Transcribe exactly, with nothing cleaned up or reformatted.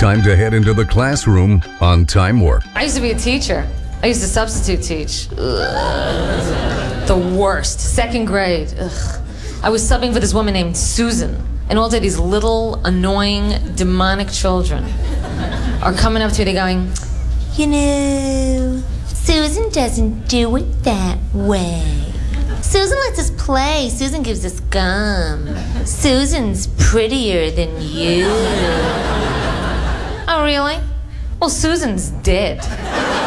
Time to head into the classroom on Time Warp. I used to be a teacher. I used to substitute teach. Ugh. The worst. Second grade. Ugh. I was subbing for this woman named Susan. And all day these little, annoying, demonic children are coming up to me, they're going, you know, Susan doesn't do it that way. Susan lets us play. Susan gives us gum. Susan's prettier than you. Oh, really? Well, Susan's dead.